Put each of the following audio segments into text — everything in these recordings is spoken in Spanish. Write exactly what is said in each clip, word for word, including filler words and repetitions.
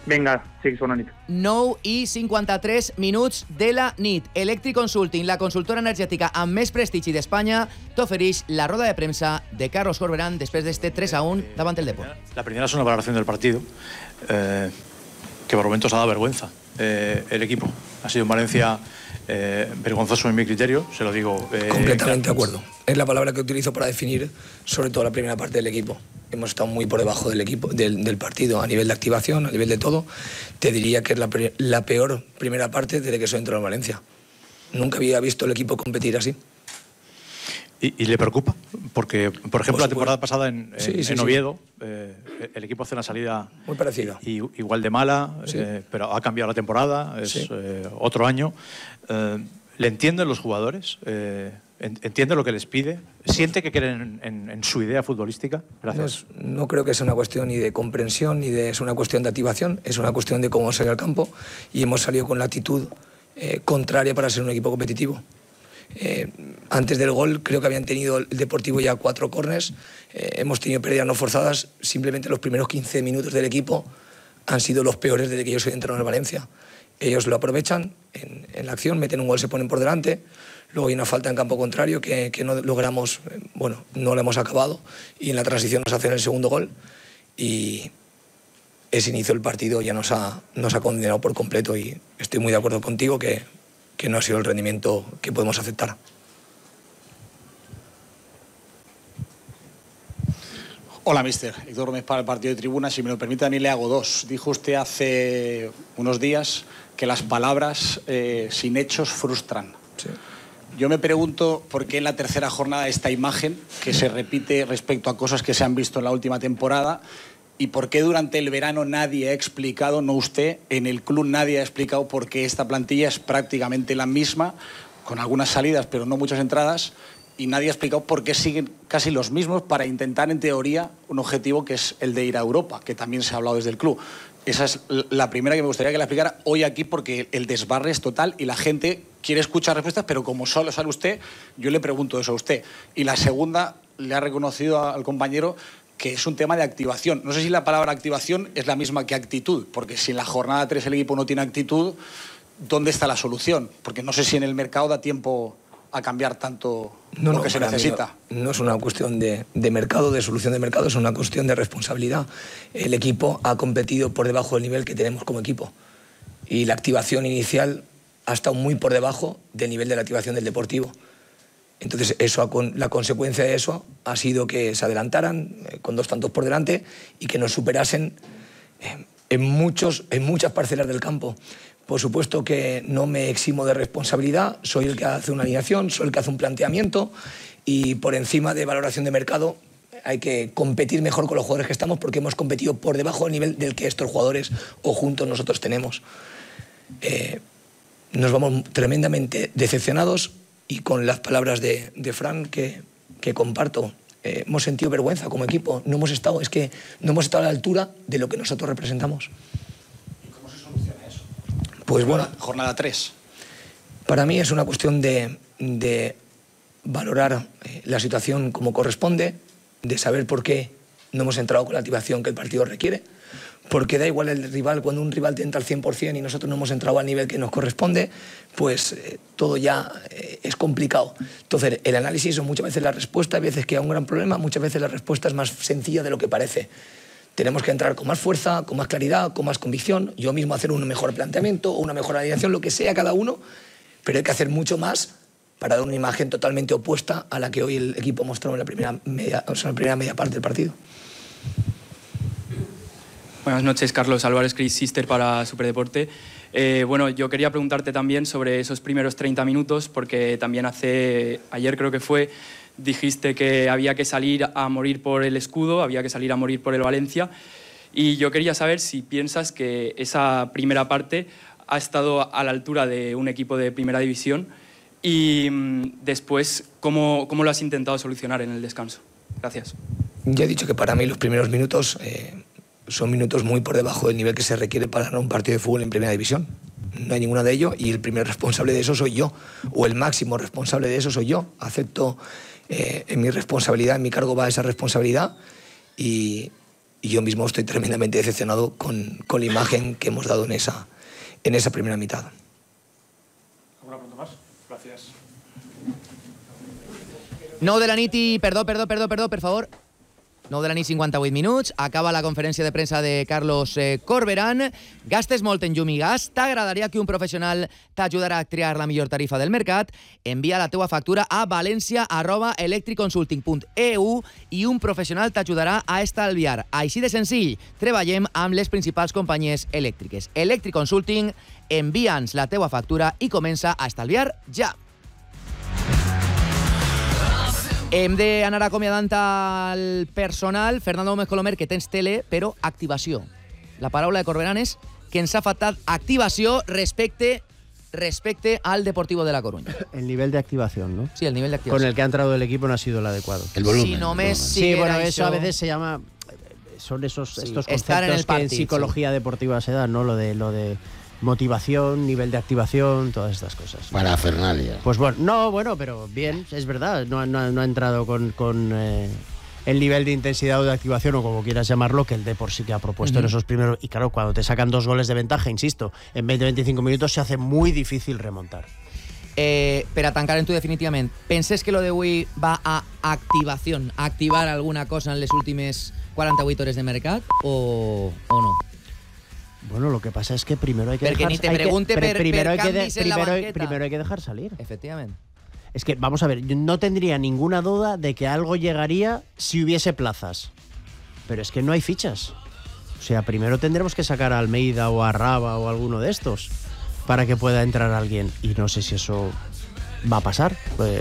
Vinga, sí, bona nit. nou i cinquanta-tres minuts de la nit. Electric Consulting, la consultora energètica amb més prestigi d'Espanya, t'ofereix la roda de premsa de Carlos Corberán després d'este tres a uno davant el Depor. La primera es una valoración del partido, eh, que por momentos ha dado vergüenza. Eh, el equipo ha sido en Valencia eh, vergonzoso en mi criterio, se lo digo. Eh, Completamente de acuerdo. Es la palabra que utilizo para definir sobre todo la primera parte del equipo. Hemos estado muy por debajo del equipo, del, del partido, a nivel de activación, a nivel de todo. Te diría que es la, la peor primera parte desde que soy entrado en Valencia. Nunca había visto el equipo competir así. ¿Y, y le preocupa? Porque, por ejemplo, por la temporada pasada en, en, sí, sí, en sí. Oviedo, eh, el equipo hace una salida muy parecida, y, igual de mala, sí. eh, pero ha cambiado la temporada, es sí. eh, otro año. Eh, ¿Le entienden los jugadores? Eh, ¿Entiende lo que les pide? ¿Siente que creen en, en, en su idea futbolística? Gracias. No, es, no creo que sea una cuestión ni de comprensión ni de es una cuestión de activación, es una cuestión de cómo salir al campo y hemos salido con la actitud eh, contraria para ser un equipo competitivo. Eh, antes del gol creo que habían tenido el Deportivo ya cuatro córners, eh, hemos tenido pérdidas no forzadas, simplemente los primeros quince minutos del equipo han sido los peores desde que yo soy entrenador en Valencia. Ellos lo aprovechan en, en la acción, meten un gol, se ponen por delante, luego hay una falta en campo contrario que, que no logramos, bueno, no la hemos acabado y en la transición nos hacen el segundo gol y ese inicio del partido ya nos ha, nos ha condenado por completo y estoy muy de acuerdo contigo que, que no ha sido el rendimiento que podemos aceptar. Hola, mister. Héctor Gómez para el partido de tribuna. Si me lo permite, también le hago dos. Dijo usted hace unos días que las palabras eh, sin hechos frustran. Sí. Yo me pregunto por qué en la tercera jornada esta imagen, que se repite respecto a cosas que se han visto en la última temporada, y por qué durante el verano nadie ha explicado, no usted, en el club nadie ha explicado por qué esta plantilla es prácticamente la misma, con algunas salidas pero no muchas entradas, y nadie ha explicado por qué siguen casi los mismos para intentar, en teoría, un objetivo que es el de ir a Europa, que también se ha hablado desde el club. Esa es la primera que me gustaría que la explicara hoy aquí, porque el desbarre es total y la gente quiere escuchar respuestas, pero como solo sale usted, yo le pregunto eso a usted. Y la segunda, le ha reconocido al compañero que es un tema de activación. No sé si la palabra activación es la misma que actitud, porque si en la jornada tres el equipo no tiene actitud, ¿dónde está la solución? Porque no sé si en el mercado da tiempo a cambiar tanto no, lo no, que se necesita. No, no es una cuestión de, de mercado, de solución de mercado, es una cuestión de responsabilidad. El equipo ha competido por debajo del nivel que tenemos como equipo y la activación inicial ha estado muy por debajo del nivel de la activación del Deportivo. Entonces, eso, la consecuencia de eso ha sido que se adelantaran eh, con dos tantos por delante y que nos superasen eh, en, muchos, en muchas parcelas del campo. Por supuesto que no me eximo de responsabilidad, soy el que hace una alineación, soy el que hace un planteamiento y por encima de valoración de mercado hay que competir mejor con los jugadores que estamos porque hemos competido por debajo del nivel del que estos jugadores o juntos nosotros tenemos. Eh, nos vamos tremendamente decepcionados y con las palabras de, de Fran que, que comparto, eh, hemos sentido vergüenza como equipo, no hemos estado, es que no hemos estado a la altura de lo que nosotros representamos. Pues bueno, jornada tres. Para mí es una cuestión de, de valorar eh, la situación como corresponde, de saber por qué no hemos entrado con la activación que el partido requiere, porque da igual el rival, cuando un rival te entra al cien por cien y nosotros no hemos entrado al nivel que nos corresponde, pues eh, todo ya eh, es complicado. Entonces, el análisis o muchas veces la respuesta, hay veces que hay un gran problema, muchas veces la respuesta es más sencilla de lo que parece. Tenemos que entrar con más fuerza, con más claridad, con más convicción. Yo mismo hacer un mejor planteamiento o una mejor alineación, lo que sea cada uno, pero hay que hacer mucho más para dar una imagen totalmente opuesta a la que hoy el equipo mostró en la primera media, o sea, en la primera media parte del partido. Buenas noches, Carlos Álvarez, Chris Sister para Superdeporte. Eh, bueno, yo quería preguntarte también sobre esos primeros treinta minutos, porque también hace, ayer creo que fue, dijiste que había que salir a morir por el escudo, había que salir a morir por el Valencia, y yo quería saber si piensas que esa primera parte ha estado a la altura de un equipo de primera división y mmm, después, ¿cómo, ¿cómo lo has intentado solucionar en el descanso? Gracias. Ya he dicho que para mí los primeros minutos eh, son minutos muy por debajo del nivel que se requiere para ganar un partido de fútbol en primera división. No hay ninguno de ellos y el primer responsable de eso soy yo, o el máximo responsable de eso soy yo. Acepto eh, en mi responsabilidad, en mi cargo va esa responsabilidad y, y yo mismo estoy tremendamente decepcionado con, con la imagen que hemos dado en esa, en esa primera mitad. ¿Alguna pregunta más? Gracias. nou de la nit i... Perdó, perdó, perdó, perdó, per favor. nou de la nit, cinquanta-vuit minuts. Acaba la conferència de premsa de Carlos eh, Corberán. Gastes molt en llum i gas? T'agradaria que un professional t'ajudarà a triar la millor tarifa del mercat? Envia la teua factura a valencia arroba electriconsulting punt e u i un professional t'ajudarà a estalviar. Així de senzill, treballem amb les principals companyies elèctriques. Electric Consulting, envia'ns la teua factura i comença a estalviar ja. Hem d'anar acomiadant al personal. Fernando Gómez Colomer, que tens tele, però activació. La paraula de Corberán és que ens ha faltat activació respecte, respecte al Deportivo de La Coruña. El nivel de activación, ¿no? Sí, el nivel de activación. Con el que ha entrado el equipo no ha sido el adecuado. El volumen. Si només Sí, bueno, eso a veces se llama... Son esos Sí, estos estar en el conceptos que en partido, psicología deportiva se dan, ¿no? Lo de, lo de motivación, nivel de activación, todas estas cosas. Parafernalia. Pues bueno, no, bueno, pero bien, es verdad, no, ha- no, ha- no ha entrado con, con eh, el nivel de intensidad o de activación, o como quieras llamarlo, que el Depor sí que ha propuesto en esos primeros... Y claro, cuando te sacan dos goles de ventaja, insisto, en veinte a veinticinco minutos se hace muy difícil remontar. Eh, per a tancar en tu definitivament, penses que lo d'avui va a activació, a activar alguna cosa en les últimes quaranta-vuit hores de mercat o, o no? Bueno, lo que pasa es que primero hay que Porque dejar... ni te hay que- pregunte pre- per- primero, per hay que de- canvis en la primero, hay- banqueta. primero hay que dejar salir. Efectivament. Es que, vamos a ver, yo no tendría ninguna duda de que algo llegaría si hubiese plazas. Pero es que no hay fichas. O sea, primero tendremos que sacar a Almeida o a Raba o alguno de estos para que pueda entrar alguien. Y no sé si eso va a pasar. Pues,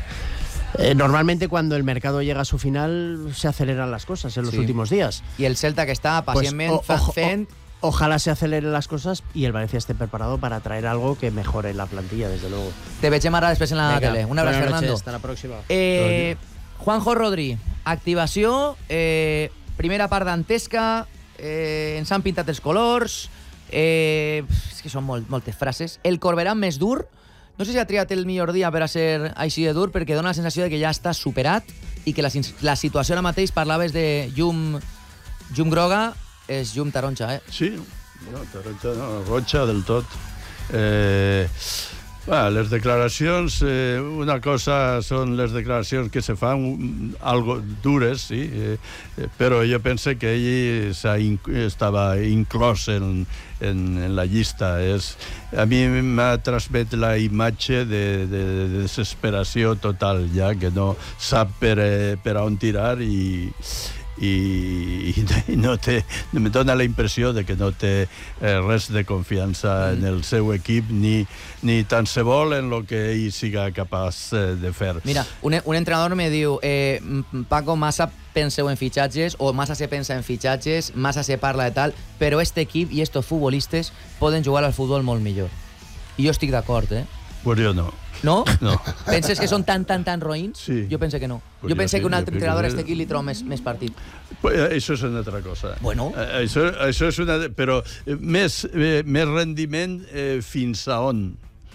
eh, normalmente cuando el mercado llega a su final se aceleran las cosas en los Sí. últimos días. I el Celta, que està Pues, pacientment o- ojo- fent... o- ojalá se aceleren las cosas y el Valencia esté preparado para traer algo que mejore la plantilla, desde luego. Te vegem ara després en la Venga, tele. Un abraç, buenas Fernando. noches, hasta la próxima. Eh, Juanjo Rodri, activació, eh, primera part dantesca, eh, ens han pintat els colors, eh, és que són molt, moltes frases. El Corberán més dur, no sé si ha triat el millor dia per a ser així de dur, perquè dona la sensació de que ja està superat i que la, sin- la situació ara mateix, parlaves de llum, llum groga, és llum taronja, eh? Sí, no, taronja no, roja del tot. Eh, bueno, les declaracions, eh, una cosa són les declaracions que se fan mm, algo dures, sí, eh, eh, però jo penso que ell s'ha inc estava inclòs en, en, en la llista. És, a mi m'ha transmet la imatge de, de, de desesperació total, ja que no sap per, eh, per on tirar i i, i no té, me dona la impressió de que no té eh, res de confiança mm. en el seu equip ni, ni tan se vol en lo que ell siga capaç eh, de fer. Mira, un, un entrenador me diu eh, Paco, massa penseu en fitxatges o massa se pensa en fitxatges, massa se parla de tal, però este equip i estos futbolistes poden jugar al futbol molt millor. I jo estic d'acord, eh? Pues jo no. No? No. Penses que són tan, tan, tan roïns? Sí. Jo pense que no. Pues jo pense jo sí, que un jo altre crec entrenador a que- este equip li troba més, més partit. Pues, eh, això és una altra cosa. Bueno. Eh, Això, això és una... Però eh, més, eh, més rendiment eh, fins a on?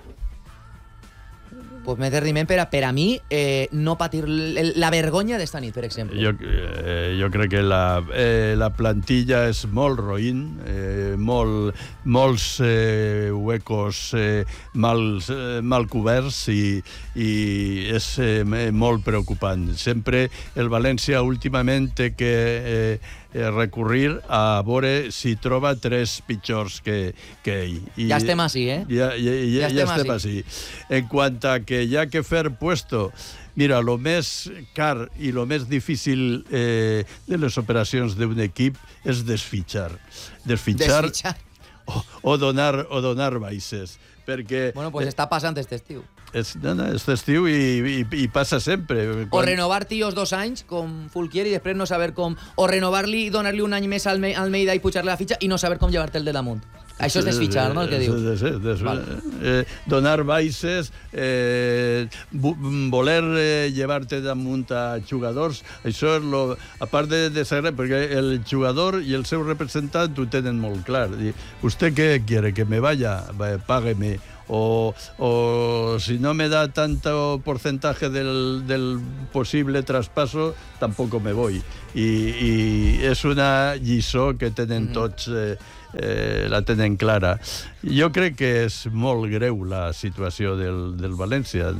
Pues més rendiment per a, per a mi eh, no patir l- la vergonya d'esta nit, per exemple. Jo, eh, jo crec que la, eh, la plantilla és molt roïn, eh, molt, molts eh, huecos eh, mal, eh, mal coberts i, i és eh, molt preocupant. Sempre el València últimament té que eh, eh, recurrir a veure si troba tres pitjors que, que ell. I, Ja estem així, eh? Ja, ja, ja, Ja ja estem estem així. En quant a que hi ha que fer puesto, mira, lo més car i lo més difícil eh, de les operacions d'un equip és desfitxar. Desfitxar, Desfitxar. o, o, donar, o donar baixes. Perquè Bueno, pues està passant este estiu. és, no, no, és estiu i, i, i passa sempre. O renovar tios dos anys, com Fulquier, i després no saber com... O renovar-li i donar-li un any més al Alme- Almeida i pujar-li la fitxa i no saber com llevar-te el de damunt. Això és desfitxar, no?, el que dius. Sí, sí, sí. Val. Eh, donar baixes, eh, voler eh, llevar-te damunt a jugadors, això és lo... A part de, de saber, perquè el jugador i el seu representant ho tenen molt clar. Dir, ¿usted qué quiere? ¿Que me vaya? Va, págueme. o, o si no me da tanto porcentaje del, del posible traspaso, tampoco me voy. I, i és una lliçó que tenen tots, eh, eh, la tenen clara. Jo crec que és molt greu la situació del, del València.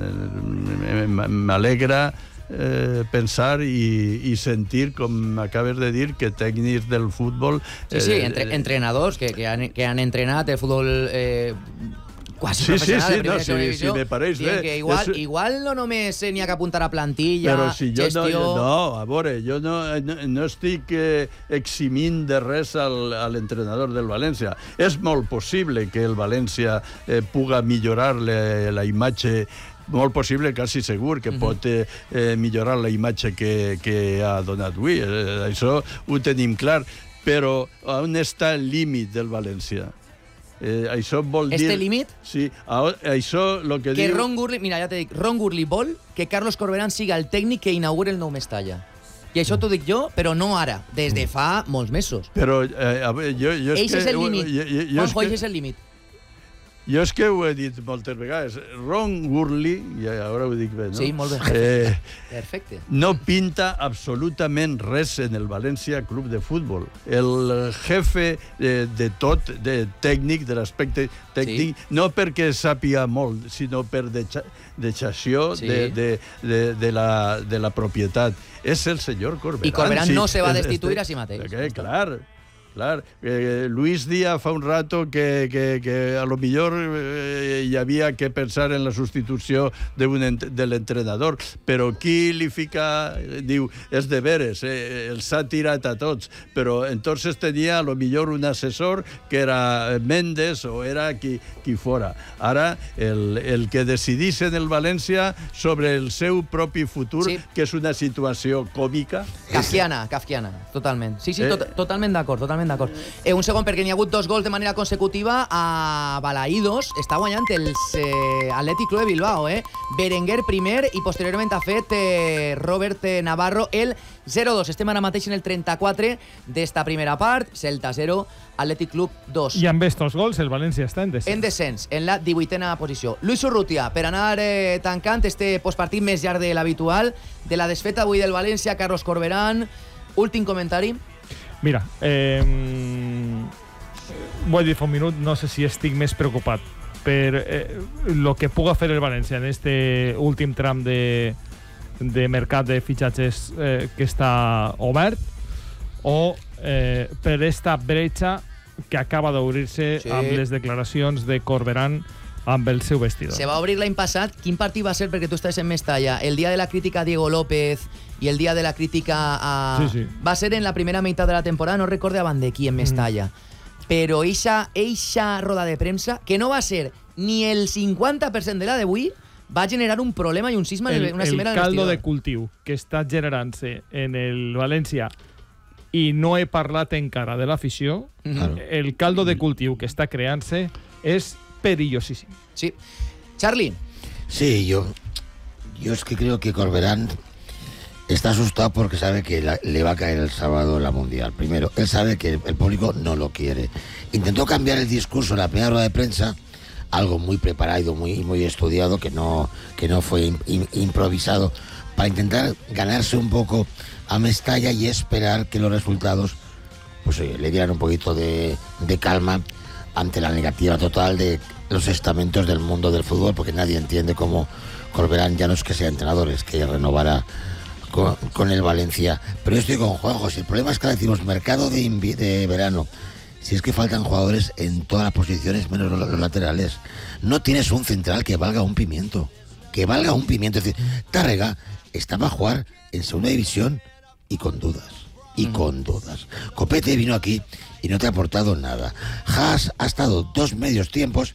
M'alegra Eh, pensar i, i sentir, com acabes de dir, que tècnics del futbol... Sí, sí, entre, eh, entrenadors que, que, han, que han entrenat el futbol eh, quasi sí, professional sí, sí, de no, primera sí, divisió, sí, me pareix bé. que igual, és... igual no només n'hi ha que apuntar a plantilla, però si jo gestió... No, no, a veure, jo no, no, no estic eh, eximint de res al, a l'entrenador del València. És molt possible que el València eh, puga millorar-le la imatge, molt possible, quasi segur, que uh-huh. pot eh, millorar la imatge que, que ha donat avui. Eh, això ho tenim clar. Però on està el límit del València? Eh, això vol este dir... Este límit? Sí, a, això lo que, que diu... Ron Gurley, mira, ja te dic, Ron Gurley vol que Carlos Corberán siga el tècnic que inaugure el nou Mestalla. I això t'ho dic jo, però no ara, des de fa molts mesos. Però, eh, a veure, jo, jo és Eix que... és el límit. Jo, jo, jo Juanjo, és que... és el límit. Jo és que ho he dit moltes vegades. Ron Gurley, i ara ho dic bé, no? Sí, molt bé. Eh, Perfecte. no pinta absolutament res en el València Club de Futbol. El jefe de, de tot, de tècnic, de l'aspecte tècnic, sí. No perquè sàpiga molt, sinó per deixació sí. de, de, de, de, la, de la propietat. És el senyor Corberán. I Corberán sí, no se va este, destituir a si mateix. Que, clar. Clar, eh, Luis Díaz fa un rato que, que, que a lo millor eh, hi havia que pensar en la substitució de, un, de l'entrenador, però qui li fica, diu, és de veres, eh, els ha tirat a tots, però entonces tenia a lo millor un assessor que era Méndez o era qui, qui fora. Ara, el, el que decidís en el València sobre el seu propi futur, sí. Que és una situació còmica. Kafkiana, kafkiana, totalment. Sí, sí, tot, eh? totalment d'acord, totalment d'acord. Eh, un segon, perquè n'hi ha hagut dos gols de manera consecutiva a Balaïdos. Està guanyant el eh, Athletic Club de Bilbao, eh? Berenguer primer i posteriorment ha fet eh, Robert Navarro el zero dos. Estem ara mateix en el trenta-quatre d'esta primera part. Celta zero, Athletic Club dos. I amb estos gols el València està en descens. En descens, en la divuitena posició. Luis Urrutia, per anar eh, tancant este postpartit més llarg de l'habitual, de la desfeta avui del València, Carlos Corberán. Últim comentari. Mira, eh, ho he dit fa un minut, no sé si estic més preocupat per eh, lo que puga fer el València en este últim tram de, de mercat de fitxatges eh, que està obert, o eh, per esta bretxa que acaba d'obrir-se sí. amb les declaracions de Corberán amb el seu vestidor. Se va obrir l'any passat. Quin partit va ser, perquè tu estàs en Mestalla? El dia de la crítica a Diego López i el dia de la crítica a... Sí, sí. Va ser en la primera meitat de la temporada, no recorde davant de qui en Mestalla. Mm. Però eixa, eixa roda de premsa, que no va ser ni el cinquanta per cent de la d'avui, va generar un problema i un sisma, el, una cimera el del caldo vestidor. de cultiu que està generant-se en el València, i no he parlat encara de l'afició, mm-hmm. el caldo de cultiu que està creant-se és perillosísimo. Sí. Charlie. Sí, yo, yo es que creo que Corberán está asustado porque sabe que la, le va a caer el sábado la Mundial. Primero, él sabe que el, el público no lo quiere. Intentó cambiar el discurso en la primera rueda de prensa, algo muy preparado, muy, muy estudiado, que no, que no fue in, in, improvisado, para intentar ganarse un poco a Mestalla y esperar que los resultados pues, oye, le dieran un poquito de, de calma ante la negativa total de los estamentos del mundo del fútbol, porque nadie entiende cómo Corberán ya no es que sea entrenador, es que renovará con, con el Valencia. Pero yo estoy con Juanjo, si el problema es que decimos mercado de, invi- de verano, si es que faltan jugadores en todas las posiciones menos los, los laterales, no tienes un central que valga un pimiento, que valga un pimiento. Es decir, Tárrega está para jugar en segunda división y con dudas. Y con dudas. Copete vino aquí y no te ha aportado nada. Haas ha estado dos medios tiempos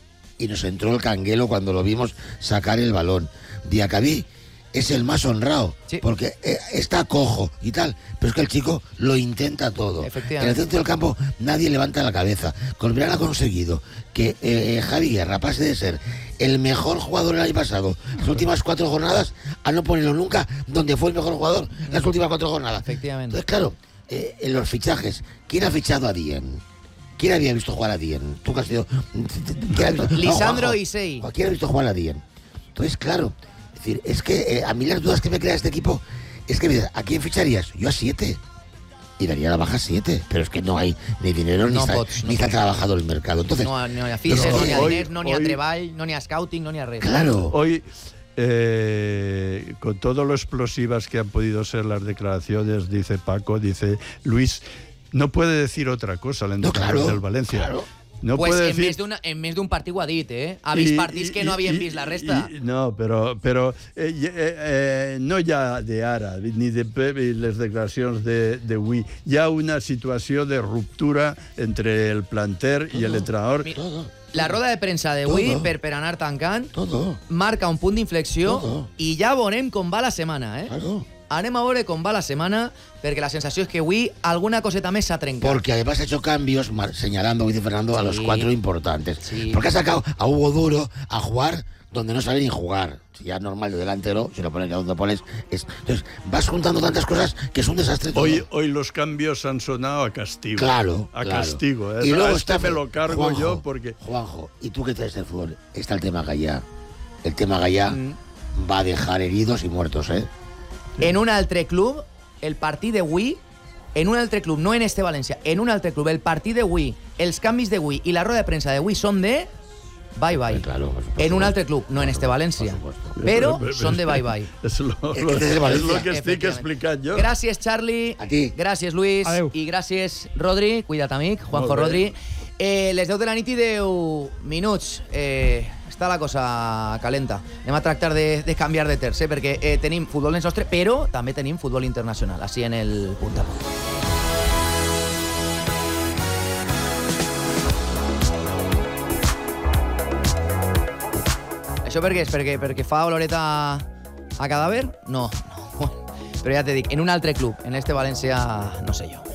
y nos entró el canguelo cuando lo vimos sacar el balón. Diacabí es el más honrado, sí. porque está cojo y tal, pero es que el chico lo intenta todo. En el centro del campo nadie levanta la cabeza. Corberán ha conseguido que eh, Javi Guerra pase de ser el mejor jugador el año pasado, las últimas cuatro jornadas, a no ponerlo nunca donde fue el mejor jugador las últimas cuatro jornadas. Efectivamente. Entonces, claro, eh, en los fichajes, ¿quién ha fichado a Dien? ¿Quién había visto jugar a Dien? Tú que has sido... ¿quién ha visto? No, Lisandro Juanjo. Isei. ¿Quién ha visto jugar a Dien? Entonces, claro, es decir, es que eh, a mí las dudas que me crea este equipo es que, mira, ¿a quién ficharías? Yo a siete. Y daría la baja siete. Pero es que no hay ni dinero, ni, No está, pots, no ni está pots. trabajado el mercado. Entonces, No, no hi ha fitxes, Però no hi ha hoy- diners, no n'hi ha hoy- treball, no n'hi ha scouting, no n'hi ha res. claro. Hoy, eh, con todo lo explosivas que han podido ser las declaraciones, dice Paco, dice Luis, no puede decir otra cosa el entrenador claro, del Valencia. claro. No pues puede en, decir... més d'una- en més d'un partit ho ha dit, eh? Ha vist Y- partits que no y- havien y- vist la resta. y- no, pero, pero eh, eh, eh, no ya de Ara, ni de Pep y las declaraciones de, de Wii, ya una situación de ruptura entre el planter y el entrenador. Mira, Todo. La roda de premsa de Wii, Todo. per, per anar tancant, Todo. marca un punt d'inflexió Todo. i ja veurem com va la setmana, eh? Claro. Anem a veure com va la setmana, perquè la sensació és que avui alguna coseta més s'ha trencat. Porque además ha hecho cambios mar- señalando, como dice Fernando, a los Sí. cuatro importantes. Sí. Porque ha sacado a Hugo Duro a jugar donde no sabe ni jugar. Si ya es normal de delantero, si lo pones donde pones. Es... Entonces, vas juntando tantas cosas que es un desastre todo. Hoy, hoy los cambios han sonado a castigo. Claro. A claro. castigo. ¿eh? Y luego este está me lo cargo Juanjo, yo porque... Juanjo, ¿y tú qué traes el fútbol? Está el tema Gallá. El tema Gallá Mm. va a dejar heridos y muertos, ¿eh? En un altre club, el partit d'avui, en un altre club, no en este València, en un altre club, el partit d'avui, els canvis d'avui i la roda de premsa d'avui són de bye-bye. Claro, por supuesto. En un altre club, no en este València. Por supuesto. Però són de bye-bye. Es lo, Es que lo- este es el es Valencia. lo que estoy que Efectivament. explicar yo. Gràcies, Charlie. A ti. Gràcies, Luis. Adeu. I gràcies, Rodri. Cuida't, amic. Juanjo Molt bé. Rodri. Eh, les deu de la nit i deu minuts. Eh, està la cosa calenta. Anem a tractar de, de canviar de terç, eh, perquè eh, tenim futbol en sostre, però també tenim futbol internacional, així en el punt a punt. Això per què és? Perquè, perquè fa oloreta a cadàver? No, no. Però ja t'he dit, en un altre club, en este València, no sé jo.